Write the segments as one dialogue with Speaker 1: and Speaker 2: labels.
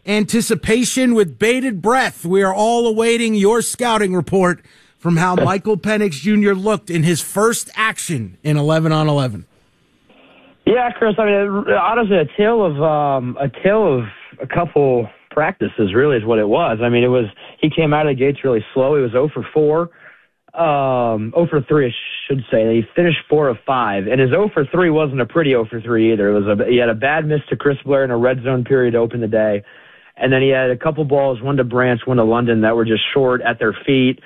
Speaker 1: anticipation with bated breath. We are all awaiting your scouting report from how Michael Penix Jr. looked in his first action in 11 on 11.
Speaker 2: Yeah, Chris. I mean, honestly, a tale of a couple practices. Really, is what it was. I mean, he came out of the gates really slow. He was 0 for 4, 0 for 3, I should say. He finished 4 of 5, and his 0 for 3 wasn't a pretty 0 for 3 either. He had a bad miss to Chris Blair in a red zone period to open the day, and then he had a couple balls, one to Branch, one to London, that were just short at their feet.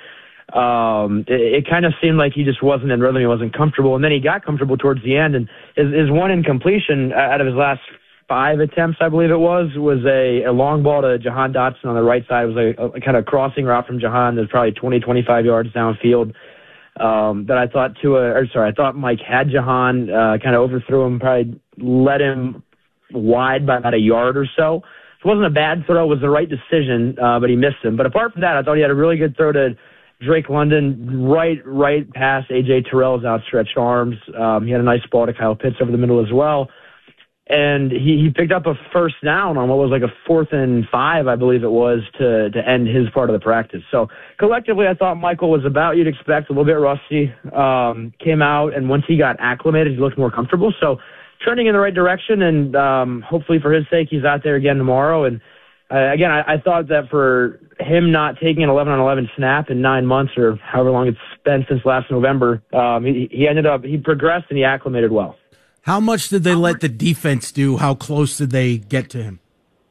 Speaker 2: It kind of seemed like he just wasn't in rhythm. He wasn't comfortable, and then he got comfortable towards the end. And his one incompletion out of his last 5 attempts, I believe it was a long ball to Jahan Dotson on the right side. It was a kind of crossing route from Jahan that's probably 20, 25 yards downfield. That I thought Mike had Jahan, kind of overthrew him, probably led him wide by about a yard or so. It wasn't a bad throw. It was the right decision, but he missed him. But apart from that, I thought he had a really good throw to Drake London, right past A.J. Terrell's outstretched arms. He had a nice ball to Kyle Pitts over the middle as well. And he picked up a first down on what was like a 4th and 5, I believe it was, to end his part of the practice. So collectively, I thought Michael was about you'd expect, a little bit rusty. Came out, and once he got acclimated, he looked more comfortable. So trending in the right direction, and hopefully for his sake, he's out there again tomorrow. And again, I thought that for him not taking an 11 on 11 snap in 9 months or however long it's been since last November, he progressed and he acclimated well.
Speaker 1: How much did they let the defense do? How close did they get to him?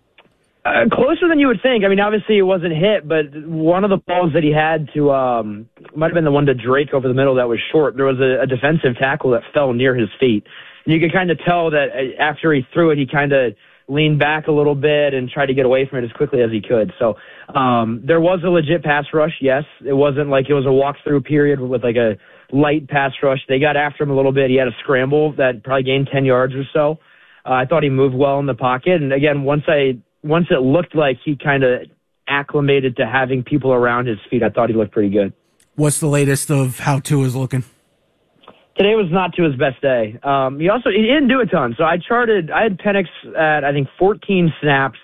Speaker 2: Closer than you would think. I mean, obviously it wasn't hit, but one of the balls that he had to might have been the one to Drake over the middle that was short. There was a defensive tackle that fell near his feet. And you could kind of tell that after he threw it, he kind of leaned back a little bit and tried to get away from it as quickly as he could. So there was a legit pass rush, yes. It wasn't like it was a walk-through period with like a light pass rush. They got after him a little bit. He had a scramble that probably gained 10 yards or so. I thought he moved well in the pocket. And again, once it looked like he kind of acclimated to having people around his feet, I thought he looked pretty good.
Speaker 1: What's the latest of how Tua's looking?
Speaker 2: Today was not Tua's best day. He didn't do a ton. So I had Penix at, I think, 14 snaps,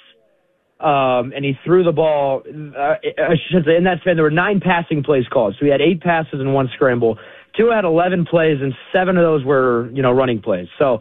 Speaker 2: and he threw the ball. I should say, in that span, there were 9 passing plays called. So he had 8 passes and 1 scramble. Tua had 11 plays, and 7 of those were, running plays. So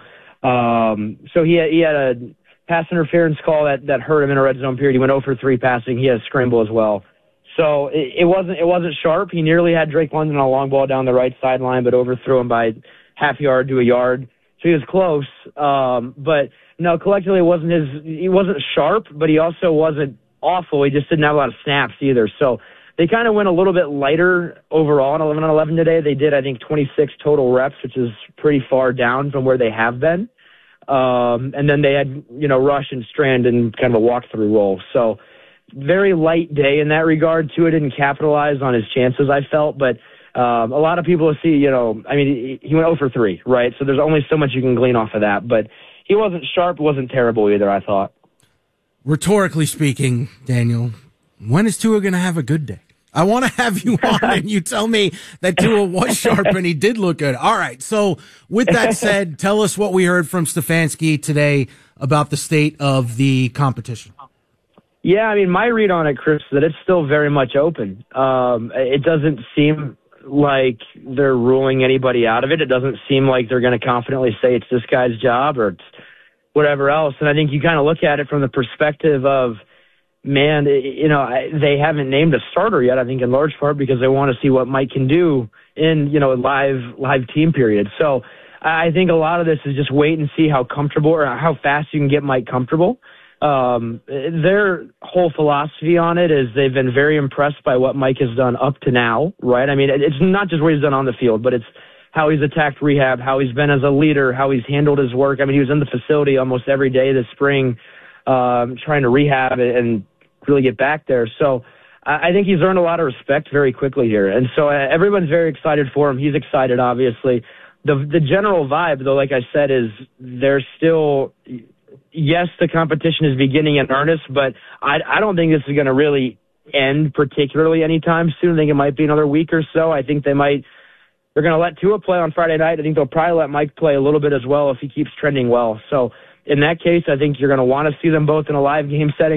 Speaker 2: he had a pass interference call that hurt him in a red zone period. He went 0 for 3 passing. He had a scramble as well. So it wasn't sharp. He nearly had Drake London on a long ball down the right sideline, but overthrew him by half yard to a yard. So he was close. But no, collectively he wasn't sharp, but he also wasn't awful. He just didn't have a lot of snaps either. So they kind of went a little bit lighter overall in 11 on 11 today. They did, I think, 26 total reps, which is pretty far down from where they have been. And then they had, Rush and Strand in kind of a walkthrough role. So very light day in that regard. Tua didn't capitalize on his chances, I felt, but a lot of people see, he went 0 for 3, right? So there's only so much you can glean off of that, but he wasn't sharp, wasn't terrible either, I thought.
Speaker 1: Rhetorically speaking, Daniel, when is Tua going to have a good day? I want to have you on and you tell me that Tua was sharp and he did look good. All right. So with that said, tell us what we heard from Stefanski today about the state of the competition.
Speaker 2: Yeah, I mean, my read on it, Chris, is that it's still very much open. It doesn't seem like they're ruling anybody out of it. It doesn't seem like they're going to confidently say it's this guy's job or it's whatever else. And I think you kind of look at it from the perspective of, man, they haven't named a starter yet, I think in large part because they want to see what Mike can do in, a live team period. So I think a lot of this is just wait and see how comfortable or how fast you can get Mike comfortable. Their whole philosophy on it is they've been very impressed by what Mike has done up to now, right? I mean, it's not just what he's done on the field, but it's how he's attacked rehab, how he's been as a leader, how he's handled his work. I mean, he was in the facility almost every day this spring, trying to rehab and really get back there. So I think he's earned a lot of respect very quickly here. And so everyone's very excited for him. He's excited, obviously. The general vibe, though, like I said, is they're still, yes, the competition is beginning in earnest, but I don't think this is going to really end particularly anytime soon. I think it might be another week or so. I think they're going to let Tua play on Friday night. I think they'll probably let Mike play a little bit as well if he keeps trending well. So in that case, I think you're going to want to see them both in a live game setting.